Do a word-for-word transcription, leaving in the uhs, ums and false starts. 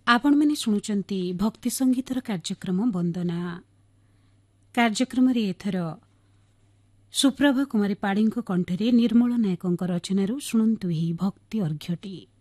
ଆପଣମାନେ ଶୁଣୁଛନ୍ତି ଭକ୍ତି ସଙ୍ଗୀତର କାର୍ଯ୍ୟକ୍ରମ ବନ୍ଦନା। କାର୍ଯ୍ୟକ୍ରମରେ ଏଥର ସୁପ୍ରଭା କୁମାରୀ ପାଢ଼ୀଙ୍କ କଣ୍ଠରେ ନିର୍ମଳ ନାୟକଙ୍କ ରଚନାରୁ ଶୁଣନ୍ତୁ ଏହି ଭକ୍ତି ଅର୍ଘ୍ୟଟି।